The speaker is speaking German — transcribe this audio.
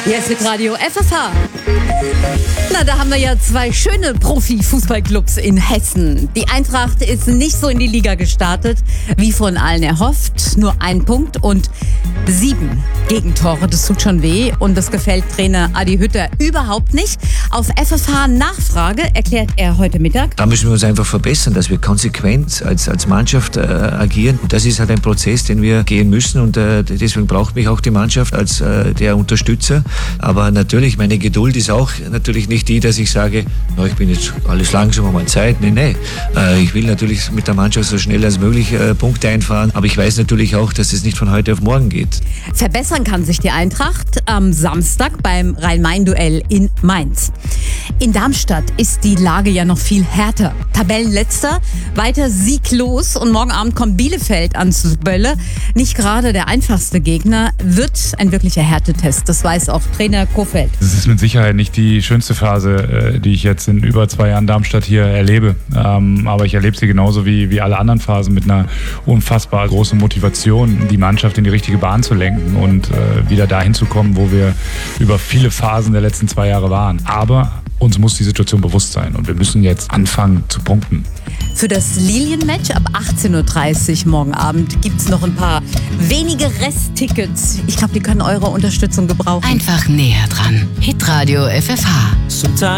Hier ist Radio FFH. Na, da haben wir ja zwei schöne Profi-Fußballclubs in Hessen. Die Eintracht ist nicht so in die Liga gestartet, wie von allen erhofft. Nur 1 Punkt und 7 Gegentore. Das tut schon weh und das gefällt Trainer Adi Hütter überhaupt nicht. Auf FFH-Nachfrage erklärt er heute Mittag: Da müssen wir uns einfach verbessern, dass wir konsequent als Mannschaft agieren. Und das ist halt ein Prozess, den wir gehen müssen und deswegen braucht mich auch die Mannschaft als der Unterstützer. Aber natürlich, meine Geduld ist auch natürlich nicht die, dass ich sage, ich bin jetzt alles langsam, mal Zeit. Nee. Ich will natürlich mit der Mannschaft so schnell als möglich Punkte einfahren. Aber ich weiß natürlich auch, dass es nicht von heute auf morgen geht. Verbessern kann sich die Eintracht am Samstag beim Rhein-Main-Duell in Mainz. In Darmstadt ist die Lage ja noch viel härter. Tabellenletzter, weiter sieglos und morgen Abend kommt Bielefeld ans Bölle. Nicht gerade der einfachste Gegner, wird ein wirklicher Härtetest. Das weiß auch Trainer Kofeld. Das ist mit Sicherheit nicht die schönste Phase, die ich jetzt in über 2 Jahren Darmstadt hier erlebe. Aber ich erlebe sie genauso wie alle anderen Phasen mit einer unfassbar großen Motivation, die Mannschaft in die richtige Bahn zu lenken und wieder dahin zu kommen, wo wir über viele Phasen der letzten 2 Jahre waren. Aber uns muss die Situation bewusst sein und wir müssen jetzt anfangen zu punkten. Für das Lilien-Match ab 18.30 Uhr morgen Abend gibt es noch ein paar wenige Resttickets. Ich glaube, die können eure Unterstützung gebrauchen. Einfach näher dran. Hitradio FFH.